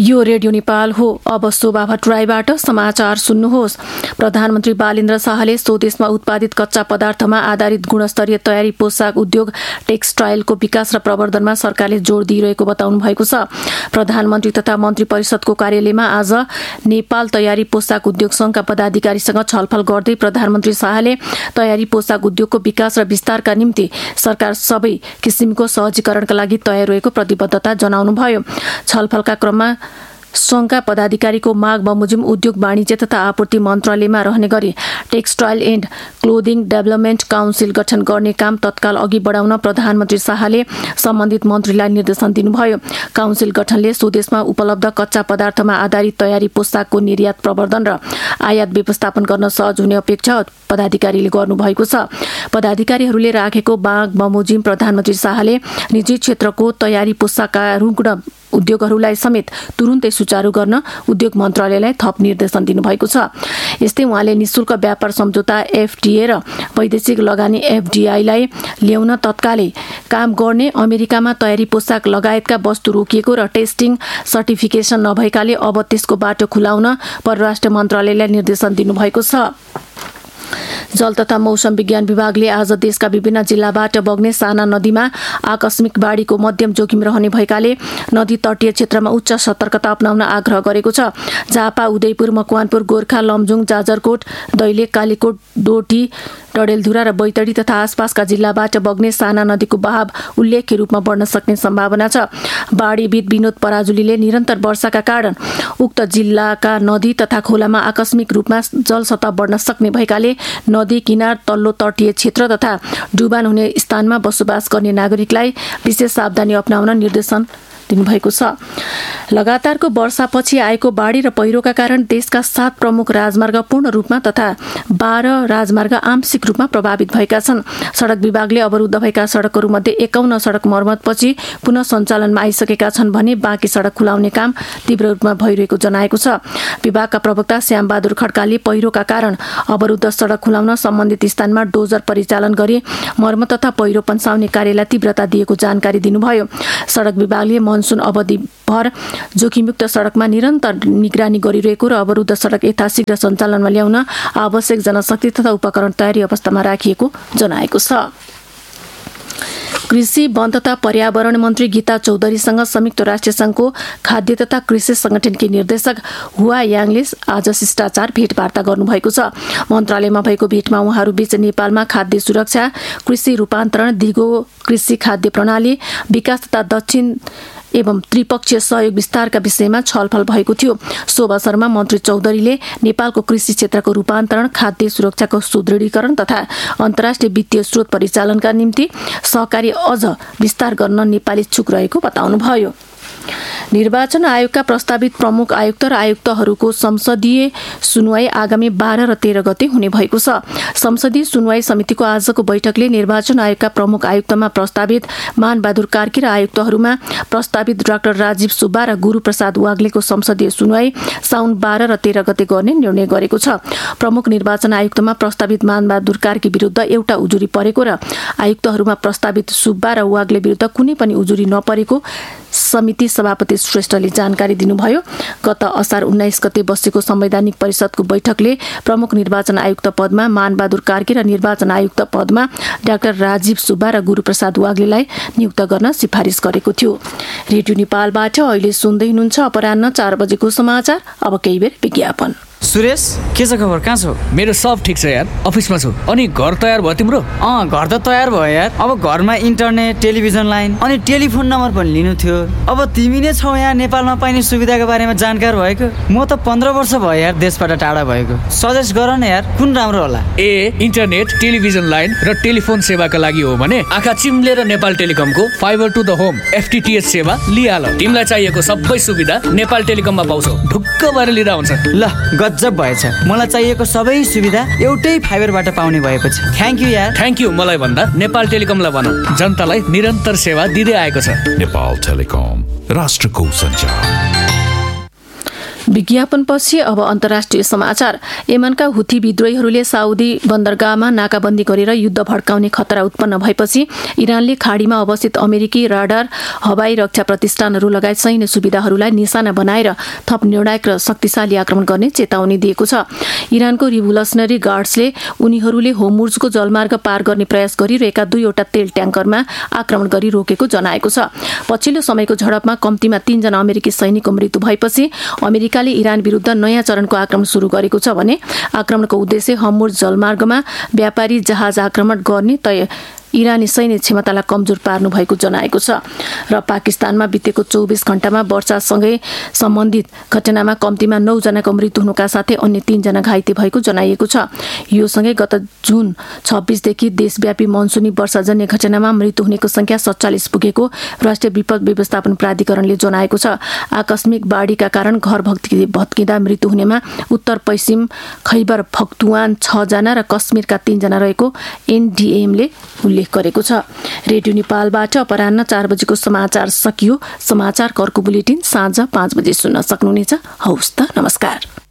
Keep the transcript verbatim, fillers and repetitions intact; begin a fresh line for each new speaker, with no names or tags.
यो रेडियो नेपाल हो। अब शोभा भट्टराईबाट समाचार सुन्नुहोस्। प्रधानमन्त्री बालेन्द्र शाहले स्वदेशमा उत्पादित कच्चा पदार्थमा आधारित गुणस्तरीय तयारी पोसाक उद्योग टेक्सटाइलको विकास र प्रवर्धनमा सरकारले जोड दिइरहेको बताउनु भएको छ। प्रधानमन्त्री तथा मन्त्री परिषदको कार्यालयमा आज नेपाल तयारी पोसाक उद्योग संघका पदाधिकारीसँग छलफल गर्दै प्रधानमन्त्री शाहले तयारी पोसाक उद्योगको विकास र विस्तारका निम्ति सरकार सबै किसिमको सहजीकरणका लागि तयार रहेको प्रतिबद्धता जनाउनुभयो। छलफलका क्रममा संघका पदाधिकारीको माग बमोजिम उद्योग वाणिज्य तथा आपूर्ति मन्त्रालयमा रहने गरी textile and clothing development council गठन गर्ने काम तत्काल अघि बढाउन प्रधानमन्त्री शाहले सम्बन्धित मन्त्रीलाई निर्देशन दिनुभयो। काउन्सिल गठनले स्वदेशमा उपलब्ध कच्चा पदार्थमा आधारित तयारी पोसाकको निर्यात प्रवर्धन र आयात व्यवस्थापन गर्न सहज हुने अपेक्षा पदाधिकारीले गर्नुभएको छ। पदाधिकारीहरूले राखेको माग बमोजिम प्रधानमन्त्री शाहले निजी क्षेत्रको तयारी पोसाकका रुग्ण उद्योगहरूलाई समेत तुरुन्तै सुचारू गर्न उद्योग मन्त्रालयलाई थप निर्देशन दिनुभएको छ। यस्तै उहाँले निशुल्क व्यापार सम्झौता एफटीए र वैदेशिक लगानी एफडीआईलाई ल्याउन तत्कालै काम गर्ने, अमेरिकामा तयारी पोसाक लगायतका वस्तु रोकिएको र टेस्टिङ सर्टिफिकेसन नभएकाले अब त्यसको बाटो खुलाउन परराष्ट्र मन्त्रालयलाई निर्देशन दिनुभएको छ। जल तथा मौसम विज्ञान विभागले आज देशका विभिन्न जिल्लाबाट बग्ने साना नदीमा आकस्मिक बाढीको मध्यम जोखिम रहने भएकाले नदी तटीय क्षेत्रमा उच्च सतर्कता अपनाउन आग्रह गरेको छ। झापा, उदयपुर, मकवानपुर, गोर्खा, लमजुङ, जाजरकोट, दैलेख, कालीकोट, डोटी, डडेलधुरा र बैतडी तथा आसपासका जिल्लाबाट बग्ने साना नदीको बहाव उल्लेख्य रूपमा बढ्न सक्ने सम्भावना छ। बाढीविद विनोद पराजुलीले निरन्तर वर्षाका कारण उक्त जिल्लाका नदी तथा खोलामा आकस्मिक रूपमा जलसतह बढ्न सक्ने भएकाले नदी किनार, तल्लो तटीय क्षेत्र तथा डुबान हुने स्थानमा बसोबास गर्ने नागरिकलाई विशेष सावधानी अपनाउन निर्देशन दिनुभएको छ। लगातारको वर्षापछि आएको बाढी र पहिरोका कारण देशका सात प्रमुख राजमार्ग पूर्ण रूपमा तथा बाह्र राजमार्ग आंशिक रूपमा प्रभावित भएका छन्। सडक विभागले अवरुद्ध भएका सडकहरूमध्ये एकाउन्न सडक मर्मतपछि पुनः सञ्चालनमा आइसकेका छन् भने बाँकी सडक खुलाउने काम तीव्र रूपमा भइरहेको जनाएको छ। विभागका प्रवक्ता श्यामबहादुर खड्काले पहिरोका कारण अवरुद्ध सडक खुलाउन सम्बन्धित स्थानमा डोजर परिचालन गरी मर्मत तथा पहिरो पन्साउने कार्यलाई तीव्रता दिएको जानकारी दिनुभयो। सडक विभागले मनसुन अवधिभर जोखिमयुक्त सडकमा निरन्तर निगरानी गरिरहेको र अवरुद्ध सडक यथाशीघ्र सञ्चालनमा ल्याउन आवश्यक जनशक्ति तथा उपकरण तयारी अवस्थामा राखिएको जनाएको छ। कृषि, वन तथा पर्यावरण मन्त्री गीता चौधरीसँग संयुक्त राष्ट्र संघको खाद्य तथा कृषि संगठनकी निर्देशक हुआ याङले आज शिष्टाचार भेटवार्ता गर्नुभएको छ। मन्त्रालयमा भएको भेटमा उहाँहरूबीच नेपालमा खाद्य सुरक्षा, कृषि रूपान्तरण, दिगो कृषि खाद्य प्रणाली विकास तथा दक्षिण एवं त्रिपक्षीय सहयोग विस्तारका विषयमा छलफल भएको थियो। सो अवसरमा मन्त्री चौधरीले नेपालको कृषि क्षेत्रको रूपान्तरण, खाद्य सुरक्षाको सुदृढीकरण तथा अन्तर्राष्ट्रिय वित्तीय स्रोत परिचालनका निम्ति सहकारी अझ विस्तार गर्न नेपाल इच्छुक रहेको बताउनुभयो। निर्वाचन आयोगका प्रस्तावित प्रमुख आयुक्त र आयुक्तहरूको संसदीय सुनवाई आगामी बाह्र र तेह्र गते हुने भएको छ। संसदीय सुनवाई समितिको आजको बैठकले निर्वाचन आयोगका प्रमुख आयुक्तमा प्रस्तावित मानबहादुर कार्की र आयुक्तहरूमा प्रस्तावित डाक्टर राजीव सुब्बा र गुरूप्रसाद वाग्लेको संसदीय सुनवाई साउन बाह्र र तेह्र गते गर्ने निर्णय गरेको छ। प्रमुख निर्वाचन आयुक्तमा प्रस्तावित मानबहादुर कार्की विरुद्ध एउटा उजुरी परेको र आयुक्तहरूमा प्रस्तावित सुब्बा र वाग्ले विरुद्ध कुनै पनि उजुरी नपरेको समिति सभापति श्रेष्ठले जानकारी दिनुभयो। गत असार उन्नाइस गते बसेको संवैधानिक परिषदको बैठकले प्रमुख निर्वाचन आयुक्त पदमा मानबहादुर कार्की र निर्वाचन आयुक्त पदमा डाक्टर राजीव सुब्बा र गुरूप्रसाद वाग्लेलाई नियुक्त गर्न सिफारिस गरेको थियो। रेडियो नेपालबाट अहिले सुन्दै हुनुहुन्छ अपराह्न चार बजेको समाचार। अब केही बेर विज्ञापन।
सुरेश, के छ खबर? कहाँ छौ?
मेरो सब ठिक छ यार, अफिसमा छु। अनि घर तयार भयो तिम्रो?
अँ, घर त तयार भयो यार। अब घरमा इन्टरनेट, टेलिभिजन लाइन अनि टेलिफोन नम्बर पनि लिनु थियो। अब तिमी नै छौ यहाँ नेपालमा पाइने सुविधाको बारेमा जानकार भएको। म त पन्ध्र वर्ष भयो यार देशबाट टाढा भएको। सजेस्ट गर न यार, कुन राम्रो होला?
ए, इन्टरनेट, टेलिभिजन लाइन र टेलिफोन सेवाका लागि हो भने आँखा चिम्लेर Nepal टेलिकमको fibre to the home FTTH सेवा लिहाल। तिमीलाई चाहिएको सबै सुविधा नेपाल टेलिकममा पाउँछौ। ढुक्क भएर लिँदा हुन्छ।
ल, गजब भएछ। मलाई चाहिएको सबै सुविधा एउटै फाइबरबाट पाउने भएपछि थ्याङ्क यू यार।
थ्याङ्क यू मलाई भन्दा नेपाल टेलिकमलाई भन, जनतालाई निरन्तर सेवा दिँदै आएको छ।
नेपाल टेलिकम, राष्ट्रको सञ्चार।
विज्ञापनपछि अब अन्तर्राष्ट्रिय समाचार। यमनका हुथी विद्रोहीहरूले साउदी बन्दरगाहमा नाकाबन्दी गरेर युद्ध भड्काउने खतरा उत्पन्न भएपछि इरानले खाडीमा अवस्थित अमेरिकी राडार, हवाई रक्षा प्रतिष्ठानहरू लगायत सैन्य सुविधाहरूलाई निशाना बनाएर थप निर्णायक र शक्तिशाली आक्रमण गर्ने चेतावनी दिएको छ। इरानको रिभोल्युसनरी गार्ड्सले उनीहरूले होर्मुजको जलमार्ग पार गर्ने प्रयास गरिरहेका दुईवटा तेल ट्याङ्करमा आक्रमण गरी रोकेको जनाएको छ। पछिल्लो समयको झडपमा कम्तीमा तीनजना अमेरिकी सैनिकको मृत्यु भएपछि अमेरिकाले इरान विरुद्ध नयाँ चरणको आक्रमण सुरु गरेको छ भने आक्रमणको उद्देश्य होर्मुज जलमार्गमा व्यापारी जहाज आक्रमण गर्ने तय इरानी सैन्य क्षमतालाई कमजोर पार्नु भएको जनाएको छ। र पाकिस्तानमा बितेको चौबिस घण्टामा वर्षासँगै सम्बन्धित घटनामा कम्तीमा नौजनाको मृत्यु हुनुका साथै अन्य तीनजना घाइते भएको जनाइएको छ। यो सँगै गत जुन छब्बिसदेखि देशव्यापी मनसुनी वर्षाजन्य घटनामा मृत्यु हुनेको संख्या सत्तालिस पुगेको राष्ट्रिय विपद व्यवस्थापन प्राधिकरणले जनाएको छ। आकस्मिक बाढीका कारण घर भत्किँदा मृत्यु हुनेमा उत्तर पश्चिम खैबर पख्तुवान छ जना र कश्मीरका तीनजना रहेको एनडीएमले उल्लेख गरेको छ। रेडियो नेपालबाट अपराह्न चार बजेको समाचार सकियो। समाचार कर्को बुलेटिन साँझ पाँच बजे सुन्न सक्नुहुनेछ। हवस् त, नमस्कार।